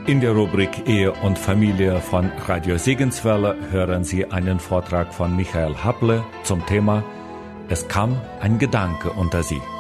In der Rubrik Ehe und Familie von Radio Segenswelle hören Sie einen Vortrag von Michael Happle zum Thema Es kam ein Gedanke unter Sie.